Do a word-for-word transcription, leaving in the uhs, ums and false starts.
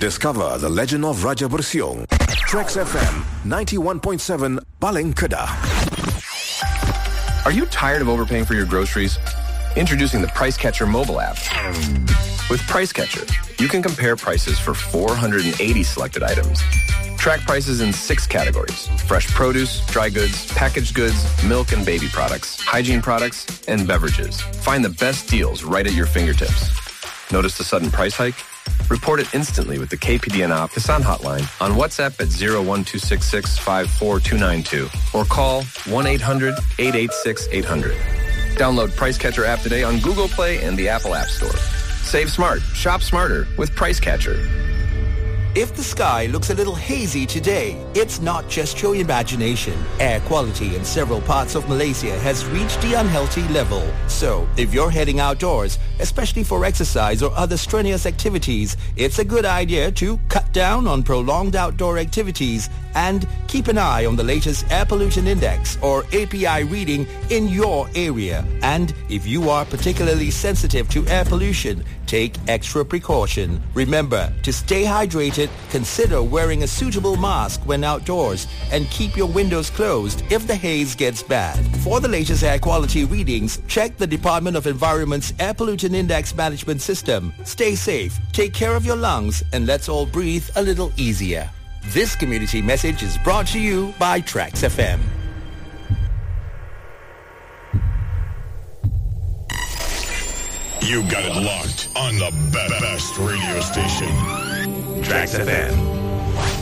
Discover the legend of Raja Bersiong. Trax F M ninety-one point seven Paling Kedah. Are you tired of overpaying for your groceries? Introducing the Price Catcher mobile app. With Price Catcher, you can compare prices for four hundred eighty selected items. Track prices in six categories: fresh produce, dry goods, packaged goods, milk and baby products, hygiene products, and beverages. Find the best deals right at your fingertips. Notice the sudden price hike? Report it instantly with the K P D N O Kisan hotline on WhatsApp at zero one two six six five four two nine two or call one eight hundred eight eight six eight hundred. Download Price Catcher app today on Google Play and the Apple App Store. Save smart, shop smarter with Price Catcher. If the sky looks a little hazy today, it's not just your imagination. Air quality in several parts of Malaysia has reached the unhealthy level. So, if you're heading outdoors, especially for exercise or other strenuous activities, it's a good idea to cut down on prolonged outdoor activities and keep an eye on the latest air pollution index or A P I reading in your area. And if you are particularly sensitive to air pollution, take extra precaution. Remember to stay hydrated, consider wearing a suitable mask when outdoors, and keep your windows closed if the haze gets bad. For the latest air quality readings, check the Department of Environment's Air Pollution Index Management System. Stay safe, take care of your lungs, and let's all breathe a little easier. This community message is brought to you by Trax F M. You got it locked on the best radio station. Trax F M.